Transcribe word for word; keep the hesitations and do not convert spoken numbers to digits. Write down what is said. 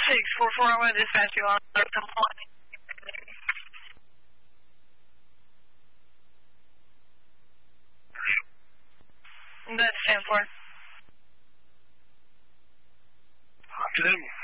six four four, I want to dispatch you on the one. That's ten four. Talk to them.